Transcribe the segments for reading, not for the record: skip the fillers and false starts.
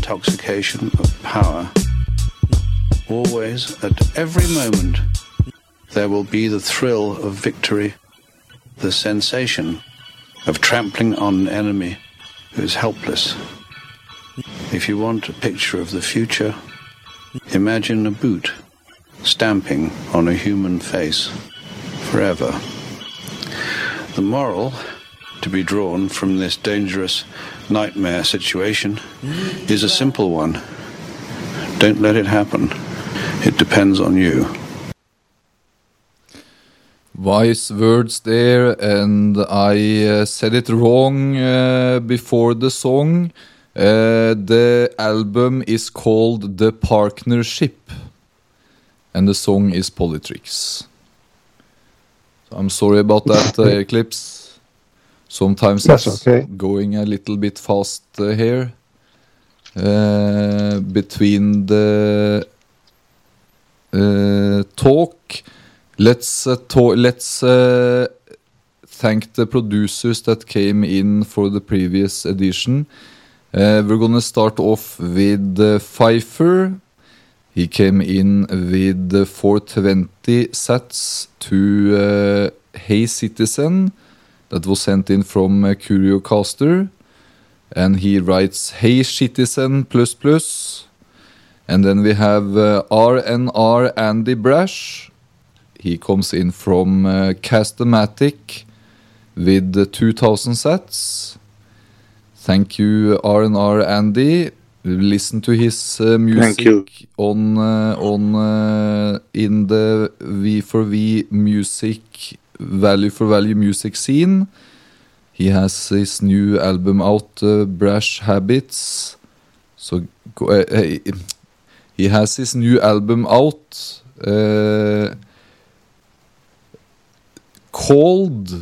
intoxication of power. Always, at every moment, there will be the thrill of victory, the sensation of trampling on an enemy who is helpless. If you want a picture of the future, imagine a boot stamping on a human face forever. The moral to be drawn from this dangerous nightmare situation is a simple one. Don't let it happen. It depends on you. Wise words there, and I said it wrong before the song. The album is called The Partnership, and the song is Politrix. So I'm sorry about that, Eclipse. Sometimes That's it's okay. going a little bit fast here between the talk. Let's thank the producers that came in for the previous edition. We're gonna start off with Pfeiffer. He came in with 420 sats to Hey Citizen. That was sent in from Curiocaster. And he writes Hey Citizen ++. And then we have RNR Andy Brash. He comes in from Castomatic with 2,000 sats. Thank you, R&R Andy. Listen to his music on in the V4V music value for value music scene. He has his new album out, Brash Habits. So he has his new album out. Called,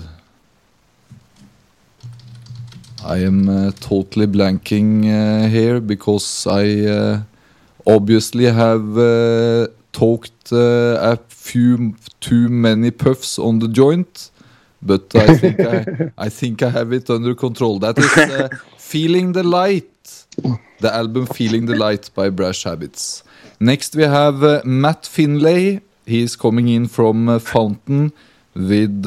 I am totally blanking here because I obviously have talked a few too many puffs on the joint, but I think I have it under control. That is Feeling the Light, the album Feeling the Light by Brash Habits. Next we have Matt Finlay. He is coming in from Fountain with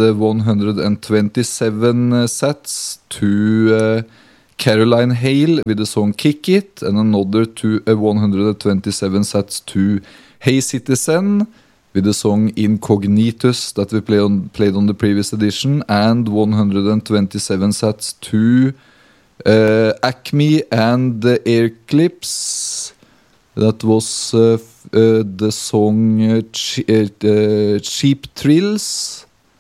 127 sats to Caroline Hale with the song Kick It, and another to 127 sats to Hey Citizen with the song Incognitus that we played on the previous edition, and 127 sats to Acme and the Airclips. That was the song Cheap Thrills.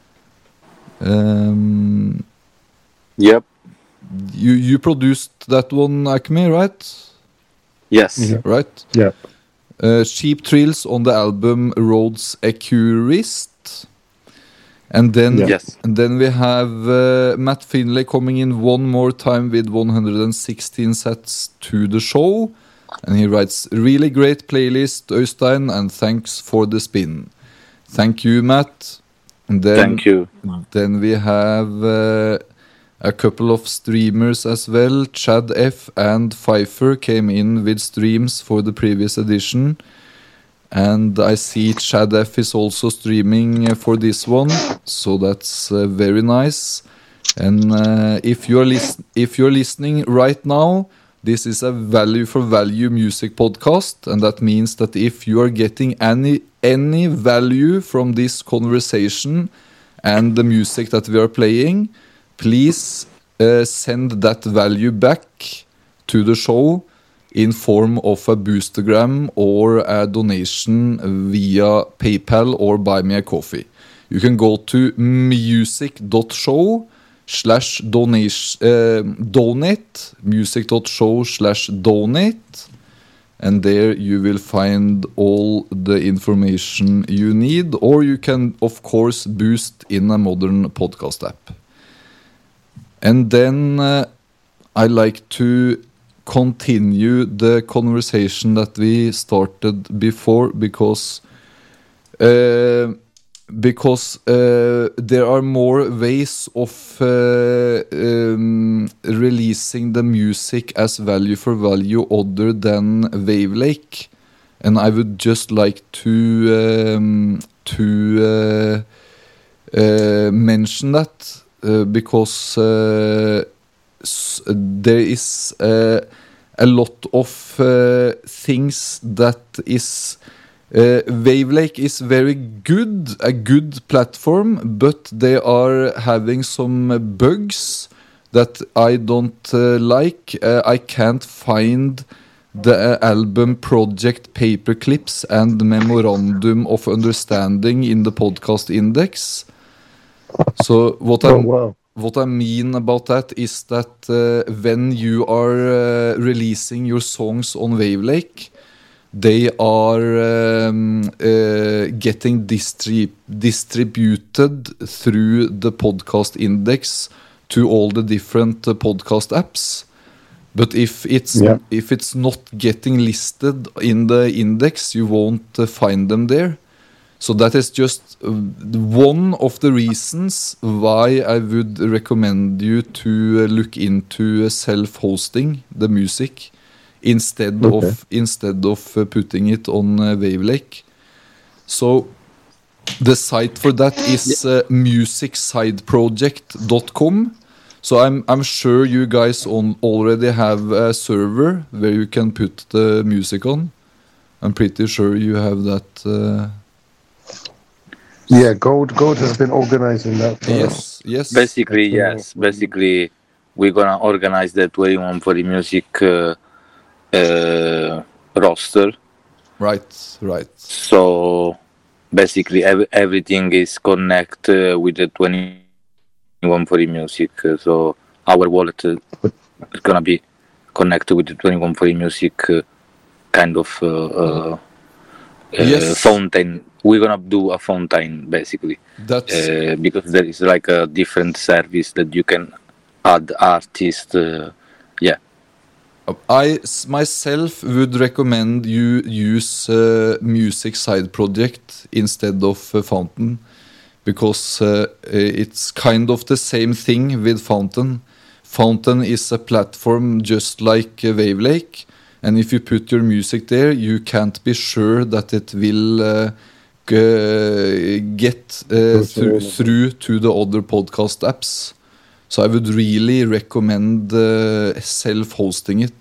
Yep. You produced that one, Acme, right? Yes. Yeah. Right? Yeah. Cheap Thrills on the album Rhodes Accurist. And then, Yes. and then we have Matt Finlay coming in one more time with 116 sets to the show. And he writes, really great playlist, Øystein, and thanks for the spin. Thank you, Matt. And then, Thank you. Then we have a couple of streamers as well. Chad F and Pfeiffer came in with streams for the previous edition. And I see Chad F is also streaming for this one. So that's very nice. And if you're listening right now, this is a value for value music podcast, and that means that if you are getting any value from this conversation and the music that we are playing, please send that value back to the show in form of a boostergram or a donation via PayPal or Buy Me a Coffee. You can go to music.show/donate, music.show/donate, and there you will find all the information you need, or you can of course boost in a modern podcast app. And then I like to continue the conversation that we started before, because because there are more ways of releasing the music as value for value other than Wavelake, and I would just like to mention that because there is a lot of things that is Wavelake is very good, a good platform, but they are having some bugs that I don't like. I can't find the album project paperclips and memorandum of understanding in the podcast index. So what I mean about that is that when you are releasing your songs on Wavelake, they are getting distributed through the podcast index to all the different podcast apps. But if it's not getting listed in the index, you won't find them there. So that is just one of the reasons why I would recommend you to look into self-hosting the music instead of putting it on Wavelake. So the site for that is musicsideproject.com. So I'm sure you guys already have a server where you can put the music on. I'm pretty sure you have that. Yeah, Gold has been organizing that. Yes. Basically, yes. Basically, we're gonna organize the 2140 Music roster. Right. So basically, everything is connected with the 2140 Music. So our wallet is gonna be connected with the 2140 Music kind of fountain. We're gonna do a fountain basically. That's because there is like a different service that you can add artists. I myself would recommend you use Music Side Project instead of Fountain, because it's kind of the same thing with Fountain. Fountain is a platform just like Wavelake, and if you put your music there, you can't be sure that it will get through to the other podcast apps. So I would really recommend self-hosting it.